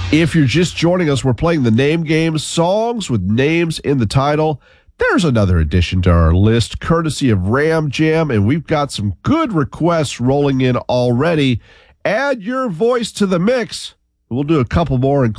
If you're just joining us, we're playing the Name Game, songs with names in the title. There's another addition to our list, courtesy of Ram Jam, and we've got some good requests rolling in already. Add your voice to the mix. We'll do a couple more,